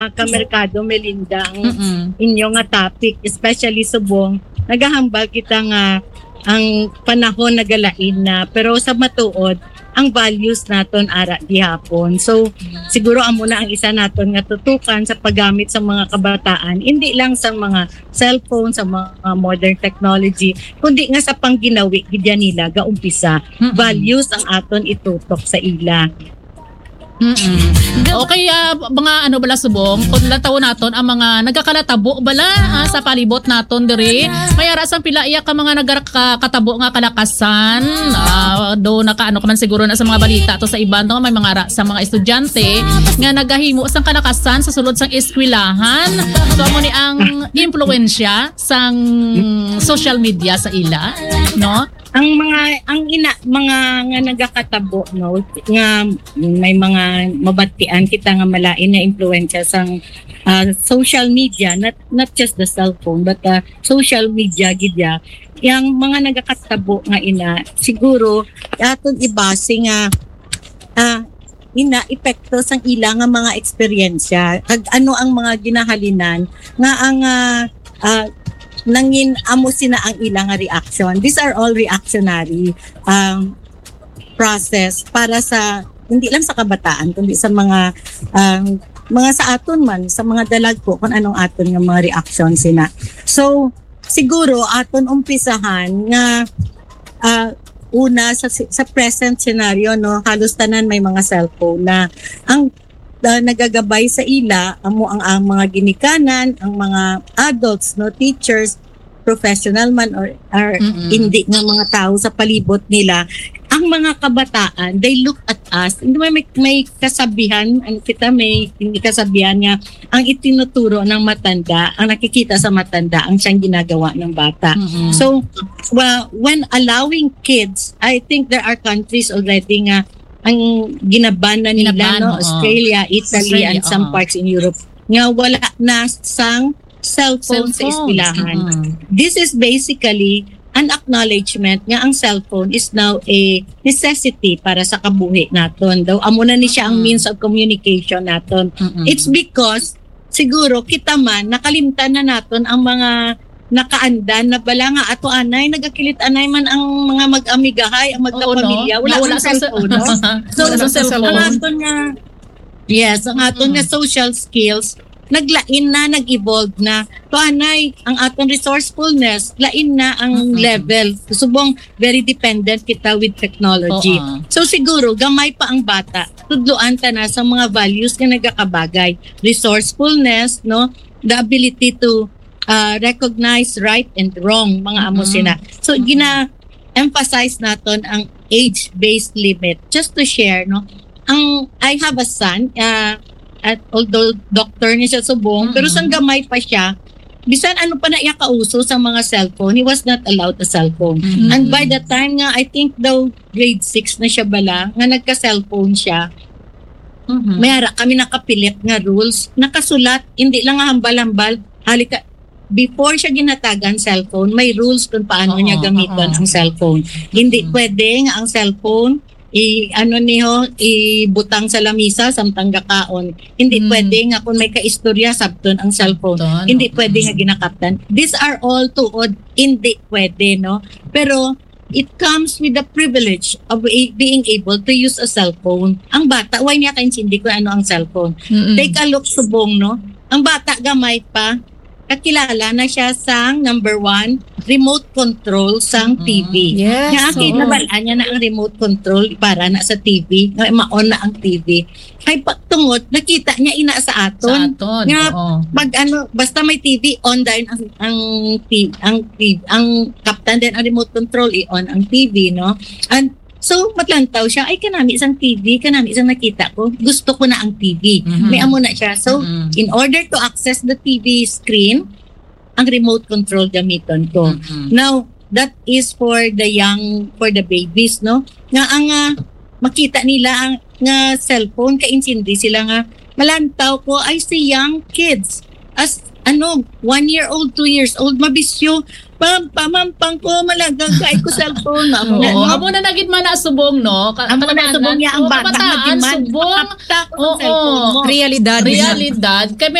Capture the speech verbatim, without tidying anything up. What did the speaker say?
kamerkado Melinda ang Mm-mm. inyong nga topic, especially subong nagahambal kita nga ang panahon nagalain na, pero sa matuod ang values naton ara gihapon. So siguro amo na ang isa naton nga tutukan sa paggamit sa mga kabataan, hindi lang sa mga cellphone, sa mga modern technology, kundi nga sa pangginawi gidya nila gaumpisa. Mm-mm. Values ang aton itutok sa ila. Mm-mm. Okay, ah, mga ano bala subong, kung lataw naton ang mga nagkakalatabo bala ah, sa palibot naton diri. Mayara sa pila iya ka mga nagkakatabo nga kalakasan. Ah, do naka ano ka man siguro na sa mga balita to sa iban no, may mga ra, sa mga estudyante nga nagahimo sang kalakasan sa sulod sang eskwelahan. So amo ni ang impluwensya sang social media sa ila, no? Ang mga ang ina mga nga nagakatabo no nga may mga mabatian kita nga malain na impluwensya sang uh, social media, not not just the cellphone but uh, social media gidya yang mga nagakatabo nga ina siguro aton ibase nga uh, ina epekto sang ila nga mga eksperyensya kag ano ang mga ginahalinan nga ang uh, uh, nangin amo sina ang ilang reaction. These are all reactionary um, process para sa hindi lang sa kabataan kundi sa mga um, mga sa aton man, sa mga dalag po kung anong aton nga mga reaction sina. So siguro aton umpisahan nga uh, una sa sa present scenario no, halos tanan may mga cellphone na ang Uh, nagagabay sa ila amo ang, ang mga ginikanan, ang mga adults no, teachers, professional man or, or hindi nga mga tao sa palibot nila, ang mga kabataan they look at us, hindi may, may kasabihan ang kita may hindi kasabihan nga ang itinuturo ng matanda, ang nakikita sa matanda ang siyang ginagawa ng bata. Mm-hmm. So well, when allowing kids, I think there are countries already nga ang ginaban na nila Ginaban, no, oh. Australia, Italy, Australia, and some oh. parts in Europe nga wala na sang cellphone sa Cellphones. eskwelahan. Mm-hmm. This is basically an acknowledgement nga ang cellphone is now a necessity para sa kabuhi naton. Daw amo na ni siya ang means of communication naton. Mm-hmm. It's because siguro kita man nakalimtan na naton ang mga nakaandan na bala nga ato anay nagakilit anay man ang mga mag-amigahay ang magkapamilya, Oo, no? wala, wala sa cellphone no? So wala sa cellphone. ang aton nga yes ang aton Mm. nga social skills naglain na, nag-evolve na to anay ang aton resourcefulness lain na ang Mm-hmm. level subong very dependent kita with technology. Oo. So siguro gamay pa ang bata tudloan ta na sa mga values nga nagakabagay, resourcefulness no, the ability to Uh, recognize right and wrong mga amo Mm-hmm. sina. So gina-emphasize naton ang age-based limit just to share no. Ang I have a son uh, at although doctor ni siya subong, mm-hmm. pero sang gamay pa siya bisan ano pa na iya kauso sa mga cellphone, he was not allowed a cellphone. Mm-hmm. And by the time nga I think daw grade six na siya bala nga nagka-cellphone siya. Mm-hmm. Mayara kami nakapilit nga rules, nakasulat hindi lang nga hambal-hambal halika. Before siya ginatagan cellphone, may rules kung paano Oo, niya gamiton oo. ang cellphone. Mm-hmm. Hindi pwede nga ang cellphone i ano niyo ibutang sa lamisa samtang gakaon. Hindi Mm. pwede nga kung may kaistorya sabton ang cellphone. Sabton, Hindi oo. pwede nga ginakaptan. These are all tuod hindi pwede no. Pero it comes with the privilege of a- being able to use a cellphone. Ang bata, why niya kaintindi ko ano ang cellphone. Mm-mm. Take a look subong no. Ang bata gamay pa kakilala na siya sang number one, remote control sang T V. Yes, Nga akin, oo. nabalaan niya na ang remote control para na sa T V, nga ma-on na ang T V. Kay pagtungod, nakita niya ina sa Sa aton. aton. Nga, Oo. pag ano, basta may T V, on din ang, ang, T V, ang, T V, ang captain din ang remote control, i-on ang T V, no? And so, matlantaw siya, ay kanami isang T V, kanami isang nakita ko, gusto ko na ang T V. Mhm. May amo na siya. So, Mhm. in order to access the T V screen, ang remote control gamiton ko. Mhm. Now, that is for the young, for the babies, no? Nga ang uh, makita nila ang nga cellphone, kainsindi sila nga, malantaw ko, I see young kids. As, ano, one year old, two years old, mabisyo, pam pamampang ko malagagay ko cellphone ako na Oo, amo na nagid man na subong no. Ka- amo na subong niya ang Oo, bata kabataan, nga demand subong. makapta ko Oo, sa cellphone mo. Realidad. Realidad. Kay